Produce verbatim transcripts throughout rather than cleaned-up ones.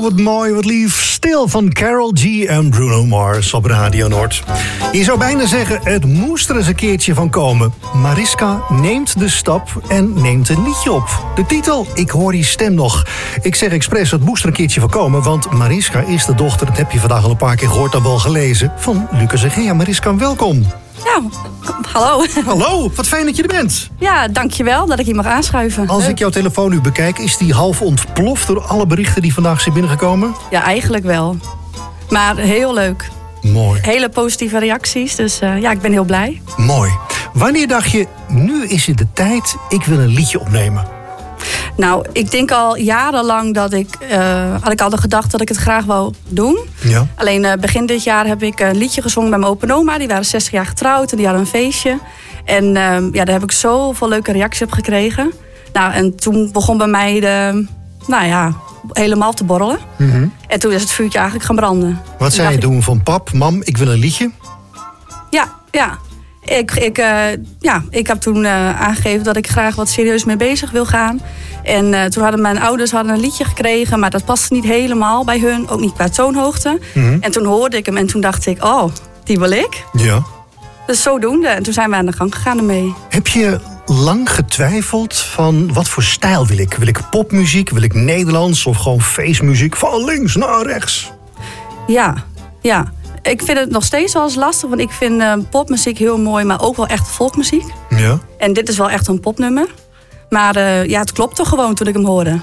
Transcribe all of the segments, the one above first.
wat mooi, wat lief. Stil van Karol G en Bruno Mars op Radio Noord. Je zou bijna zeggen, het moest er eens een keertje van komen. Mariska neemt de stap en neemt een liedje op. De titel, ik hoor die stem nog. Ik zeg expres, het moest er een keertje van komen, want Mariska is de dochter, dat heb je vandaag al een paar keer gehoord en wel gelezen, van Lucas en Gea. Mariska, welkom. Ja, hallo. Hallo, wat fijn dat je er bent. Ja, dankjewel dat ik hier mag aanschuiven. Als ik jouw telefoon nu bekijk, is die half ontploft door alle berichten die vandaag zijn binnengekomen? Ja, eigenlijk wel. Maar heel leuk. Mooi. Hele positieve reacties, dus uh, ja, ik ben heel blij. Mooi. Wanneer dacht je, nu is het de tijd, ik wil een liedje opnemen? Nou, ik denk al jarenlang dat ik, uh, had ik al de gedachte dat ik het graag wou doen. Ja. Alleen uh, begin dit jaar heb ik een liedje gezongen bij mijn opa en oma. Die waren zestig jaar getrouwd en die hadden een feestje. En uh, ja, daar heb ik zoveel leuke reacties op gekregen. Nou, en toen begon bij mij de, nou ja, helemaal te borrelen. Mm-hmm. En toen is het vuurtje eigenlijk gaan branden. Wat zei je toen van pap, mam, ik wil een liedje? Ja, ja. Ik, ik, uh, ja, ik heb toen uh, aangegeven dat ik graag wat serieus mee bezig wil gaan. En uh, toen hadden mijn ouders hadden een liedje gekregen, maar dat paste niet helemaal bij hun. Ook niet qua toonhoogte. Mm-hmm. En toen hoorde ik hem en toen dacht ik, oh, die wil ik. Ja. Dus zodoende. En toen zijn we aan de gang gegaan ermee. Heb je lang getwijfeld van wat voor stijl wil ik? Wil ik popmuziek, wil ik Nederlands of gewoon feestmuziek? Van links naar rechts. Ja, ja. Ik vind het nog steeds wel eens lastig, want ik vind uh, popmuziek heel mooi, maar ook wel echt folkmuziek. Ja. En dit is wel echt een popnummer. Maar uh, ja, het klopte gewoon toen ik hem hoorde.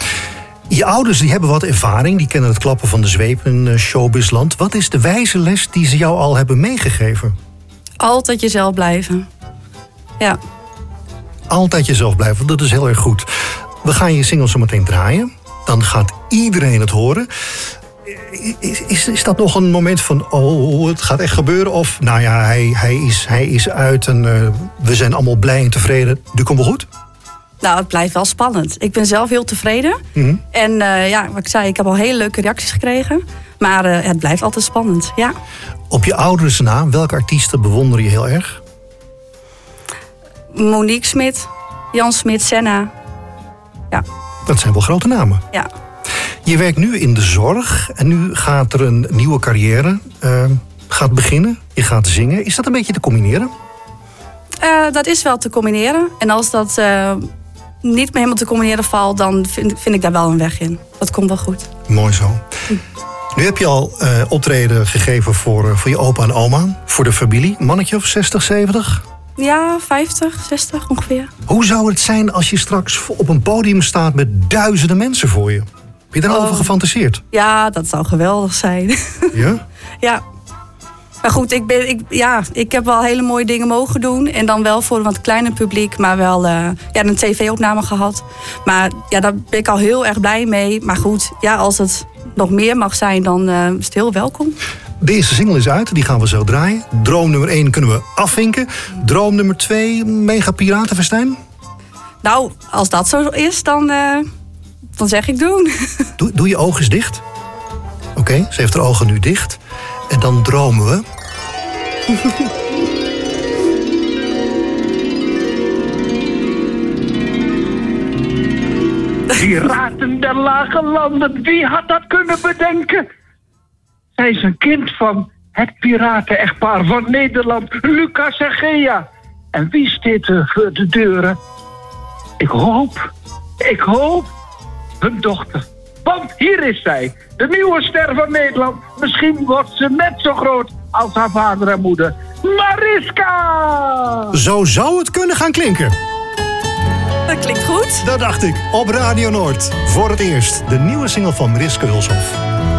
Je ouders die hebben wat ervaring, die kennen het klappen van de zweep in uh, showbizland. Wat is de wijze les die ze jou al hebben meegegeven? Altijd jezelf blijven. Ja. Altijd jezelf blijven, dat is heel erg goed. We gaan je single zo meteen draaien. Dan gaat iedereen het horen. Is, is, is dat nog een moment van, oh, het gaat echt gebeuren? Of, nou ja, hij, hij, is, hij is uit en uh, we zijn allemaal blij en tevreden. Nu komt wel goed? Nou, het blijft wel spannend. Ik ben zelf heel tevreden. Mm-hmm. En uh, ja, wat ik zei, ik heb al hele leuke reacties gekregen. Maar uh, het blijft altijd spannend, ja. Op je ouders na, welke artiesten bewonder je heel erg? Monique Smit, Jan Smit, Senna. Ja. Dat zijn wel grote namen. Ja. Je werkt nu in de zorg en nu gaat er een nieuwe carrière uh, gaat beginnen. Je gaat zingen. Is dat een beetje te combineren? Uh, dat is wel te combineren. En als dat uh, niet meer helemaal te combineren valt, dan vind, vind ik daar wel een weg in. Dat komt wel goed. Mooi zo. Hm. Nu heb je al uh, optreden gegeven voor, uh, voor je opa en oma, voor de familie. Mannetje of zestig, zeventig? Ja, vijftig, zestig ongeveer. Hoe zou het zijn als je straks op een podium staat met duizenden mensen voor je? Heb je daarover oh. gefantaseerd? Ja, dat zou geweldig zijn. Ja? Ja. Maar goed, ik, ben, ik, ja, ik heb wel hele mooie dingen mogen doen. En dan wel voor een wat kleiner publiek, maar wel uh, ja, een tv-opname gehad. Maar ja, daar ben ik al heel erg blij mee. Maar goed, ja, als het nog meer mag zijn, dan uh, is het heel welkom. De eerste single is uit, die gaan we zo draaien. Droom nummer één kunnen we afvinken. Droom nummer twee, Mega Piratenfestijn? Nou, als dat zo is, dan, uh, dan zeg ik doen. Doe, doe je ogen eens dicht. Oké, okay, ze heeft haar ogen nu dicht. En dan dromen we. Piraten der lage landen, wie had dat kunnen bedenken? Zij is een kind van het piraten-echtpaar van Nederland, Lucas en Gea. En wie staat er voor de deuren? Ik hoop, ik hoop, hun dochter. Want hier is zij, de nieuwe ster van Nederland. Misschien wordt ze net zo groot als haar vader en moeder. Mariska! Zo zou het kunnen gaan klinken. Dat klinkt goed. Dat dacht ik. Op Radio Noord. Voor het eerst de nieuwe single van Mariska Hulshoff.